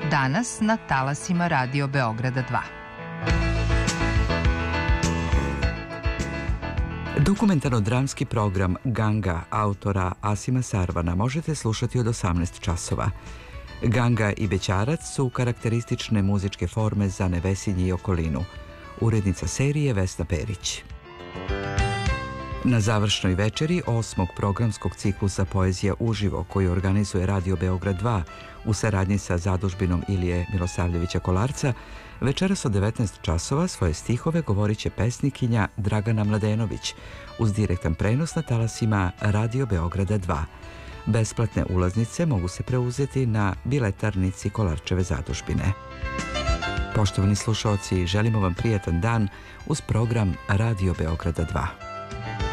Danas na talasima Radio Beograda 2. Dokumentarno-dramski program Ganga autora Asima Sarvana možete slušati od 18 časova. Ganga i Bećarac su karakteristične muzičke forme za Nevesinje i okolinu. Urednica serije Vesna Perić. Na završnoj večeri 8. programskog ciklusa Poezija uživo koju organizuje Radio Beograd 2 u saradnji sa zadužbinom Ilije Milosavljevića Kolarca, večeras od 19 časova svoje stihove govorit će pesnikinja Dragana Mladenović uz direktan prenos na talasima Radio Beograda 2. Besplatne ulaznice mogu se preuzeti na biletarnici Kolarčeve zadužbine. Poštovani slušaoci, želimo vam prijatan dan uz program Radio Beograda 2.